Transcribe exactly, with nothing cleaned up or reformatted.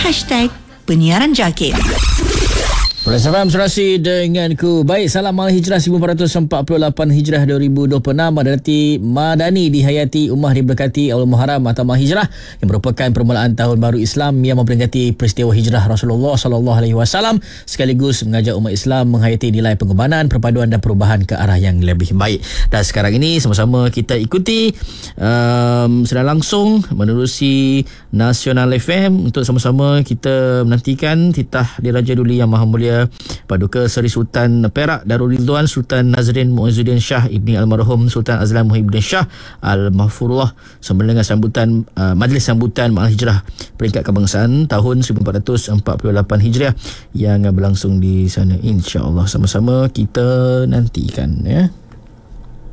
hashtag Penyiaran Jakib. Bersama Surasi denganku. Baik, salam Al Hijrah seribu empat ratus empat puluh lapan Hijrah dua ribu dua puluh enam. Madani Madani dihayati, ummah diberkati awal Muharram atau Al Hijrah yang merupakan permulaan tahun baru Islam yang memperingati peristiwa hijrah Rasulullah sallallahu alaihi wasallam sekaligus mengajak umat Islam menghayati nilai pengorbanan, perpaduan dan perubahan ke arah yang lebih baik. Dan sekarang ini sama-sama kita ikuti um, sedang langsung menerusi Nasional F M untuk sama-sama kita menantikan titah Diraja Duli Yang Maha Mulia Paduka Seri Sultan Perak Darul Ridwan Sultan Nazrin Muizzuddin Shah Ibni Almarhum Sultan Azlan Muhyiddin Shah Al-Mahfurullah sembelih dengan sambutan uh, Majlis Sambutan Ma'al Hijrah Peringkat Kebangsaan tahun seribu empat ratus empat puluh lapan Hijriah yang berlangsung di sana. InsyaAllah sama-sama kita nantikan ya.